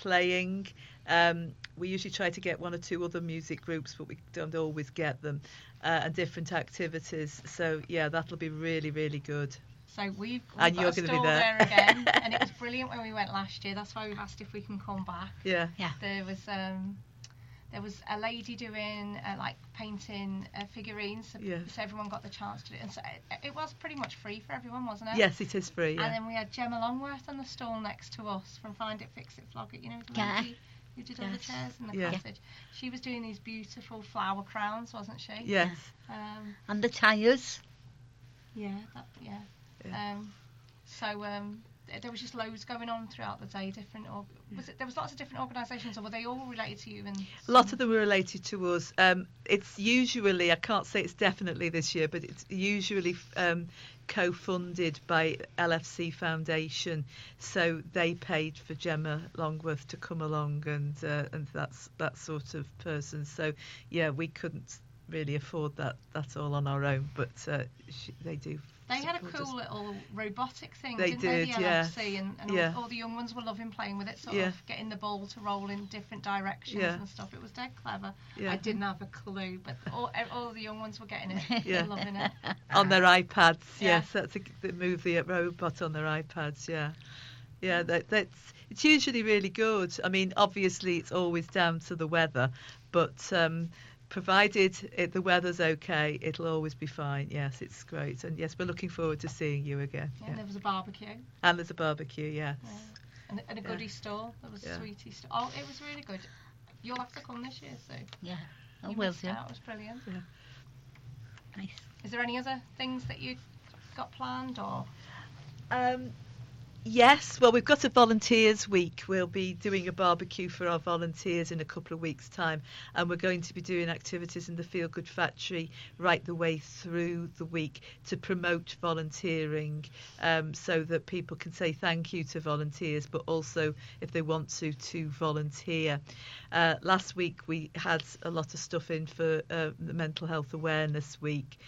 playing. We usually try to get one or two other music groups, but we don't always get them, and different activities. So yeah, that'll be really, really good. So we've And got you're a gonna be stall there. there again, and it was brilliant when we went last year. That's why we've asked if we can come back. Yeah. There was a lady doing like painting figurines, so, Yes. so everyone got the chance to do it. And so it was pretty much free for everyone, wasn't it? Yes, it is free. And Yeah. then we had Gemma Longworth on the stall next to us from Find It, Fix It, Flog It. You know, the Yeah. lady who did all the chairs in the Yeah. cottage. She was doing these beautiful flower crowns, wasn't she? Yes. And the tyres. Yeah. Yeah. There was just loads going on throughout the day. There was lots of different organisations, or were they all related to you? A lot of them were related to us. It's usually, I can't say it's definitely this year, but it's usually co-funded by LFC Foundation. So they paid for Gemma Longworth to come along, and that's that sort of person. So yeah, we couldn't really afford that all on our own, but they do. They had a support cool us. little robotic thing, They didn't they? did, The yeah. LFC, and Yeah. all the young ones were loving playing with it, sort Yeah. of getting the ball to roll in different directions Yeah. and stuff. It was dead clever. Yeah. I didn't have a clue, but all the young ones were getting it. Yeah. Loving it. On their iPads, Yeah. yes, they move the robot on their iPads, yeah. That's it's usually really good. I mean, obviously it's always down to the weather, but provided the weather's okay, it'll always be fine. Yes, it's great, and yes, we're looking forward to seeing you again. Yeah, and there was a barbecue. And there's a barbecue, yes. Yeah. And a goodie stall. There was a sweetie stall. Oh, it was really good. You'll have to come this year, Sue. Yeah, I You will missed do. out. It was brilliant. Yeah. Nice. Is there any other things that you got planned, or? Yes, well, we've got a volunteers week. We'll be doing a barbecue for our volunteers in a couple of weeks' time, and we're going to be doing activities in the Feel Good Factory right the way through the week to promote volunteering, so that people can say thank you to volunteers, but also if they want to volunteer. Last week we had a lot of stuff in for the Mental Health Awareness Week.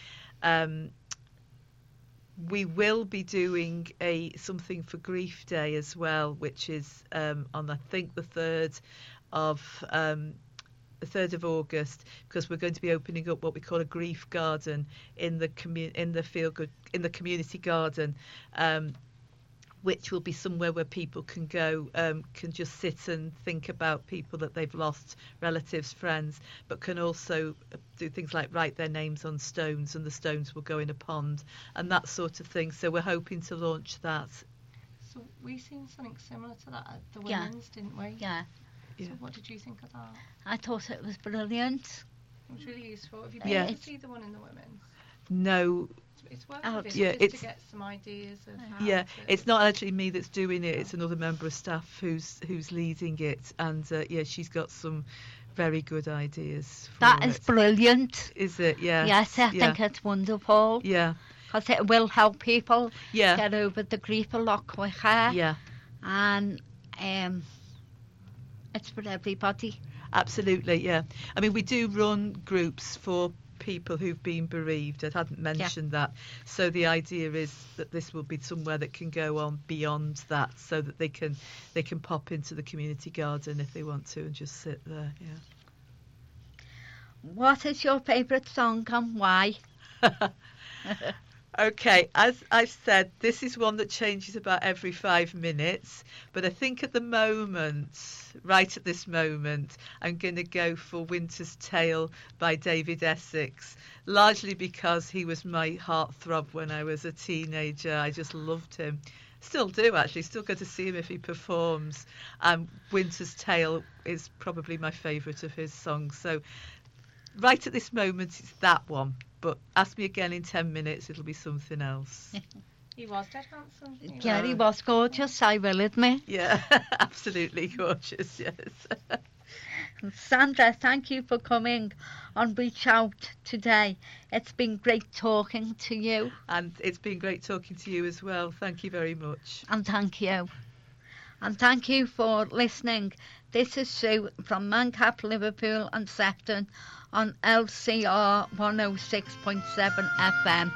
We will be doing something for Grief Day as well, which is on I think the 3rd of August, because we're going to be opening up what we call a grief garden in the community garden, which will be somewhere where people can go, can just sit and think about people that they've lost, relatives, friends, but can also do things like write their names on stones, and the stones will go in a pond and that sort of thing. So we're hoping to launch that. So we seen something similar to that at the women's, didn't we? Yeah. So what did you think of that? I thought it was brilliant. It was really useful. Have you been able to see the one in the women's? No. It's worth Oh, a visit yeah, just to get some ideas of how Yeah, to... it's not actually me that's doing it. It's another member of staff who's leading it, and she's got some very good ideas for That is it. brilliant. Is it? Yeah. Yes, I think it's wonderful. Yeah. Because it will help people Yeah. get over the grief a lot quicker. Yeah. And it's for everybody. Absolutely, yeah. I mean, we do run groups for people who've been bereaved. I hadn't mentioned that. So the idea is that this will be somewhere that can go on beyond that, so that they can pop into the community garden if they want to and just sit there. Yeah. What is your favourite song and why? Okay, as I said, this is one that changes about every 5 minutes, but I think at the moment, right at this moment, I'm going to go for Winter's Tale by David Essex, largely because he was my heartthrob when I was a teenager. I just loved him. Still do, actually. Still go to see him if he performs. And Winter's Tale is probably my favourite of his songs. So right at this moment, it's that one. But ask me again in 10 minutes, it'll be something else. He was dead handsome. Yeah, he was gorgeous, I will admit. Yeah, absolutely gorgeous, yes. Sandra, thank you for coming on Reach Out today. It's been great talking to you. And it's been great talking to you as well. Thank you very much. And thank you. And thank you for listening. This is Sue from Mancap, Liverpool and Sefton on LCR 106.7 FM.